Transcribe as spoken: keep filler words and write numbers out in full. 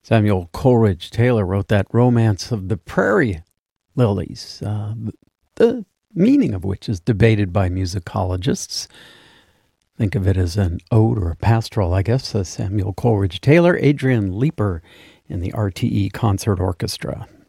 Samuel Coleridge Taylor wrote that Romance of the Prairie Lilies, uh, the meaning of which is debated by musicologists. Think of it as an ode or a pastoral, I guess. Uh, Samuel Coleridge Taylor, Adrian Leeper in the R T E Concert Orchestra.